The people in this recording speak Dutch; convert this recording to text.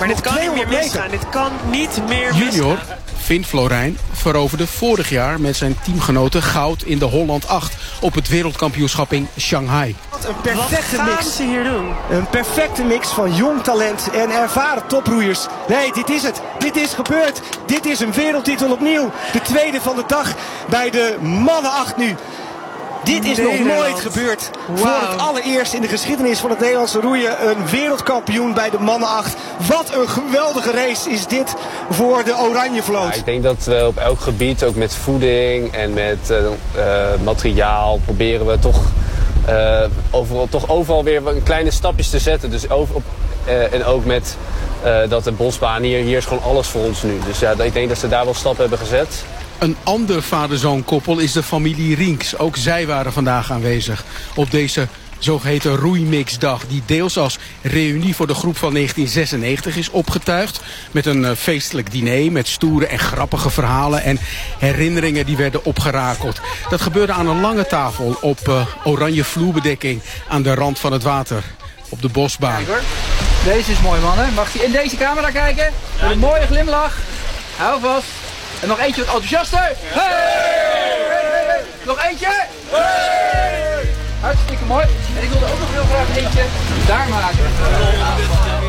Maar dit kan niet meer misgaan. Dit kan niet meer Junior misgaan. Finn Florijn veroverde vorig jaar met zijn teamgenoten goud in de Holland 8 op het wereldkampioenschap in Shanghai. Wat een perfecte Wat gaan mix. ze hier doen? Een perfecte mix van jong talent en ervaren toproeiers. Nee, dit is het. Dit is gebeurd. Dit is een wereldtitel opnieuw. De tweede van de dag bij de mannen 8 nu. Dit is nog nooit gebeurd. Voor het allereerst in de geschiedenis van het Nederlandse roeien een wereldkampioen bij de mannen 8. Wat een geweldige race is dit voor de Oranje Vloot. Ja, ik denk dat we op elk gebied, ook met voeding en met materiaal, proberen we toch overal weer kleine stapjes te zetten. Dus en ook met dat de bosbaan hier is gewoon alles voor ons nu. Dus ja, ik denk dat ze daar wel stappen hebben gezet. Een ander vader-zoon koppel is de familie Rinks. Ook zij waren vandaag aanwezig op deze zogeheten roeimixdag, die deels als reunie voor de groep van 1996 is opgetuigd. Met een feestelijk diner met stoere en grappige verhalen en herinneringen die werden opgerakeld. Dat gebeurde aan een lange tafel op oranje vloerbedekking aan de rand van het water op de bosbaan. Kijk hoor, deze is mooi mannen. Mag je in deze camera kijken? Met een mooie glimlach. Hou vast. En nog eentje wat enthousiaster. Hey! Nog eentje. Hey! Hartstikke mooi. En ik wilde ook nog heel graag eentje daar maken.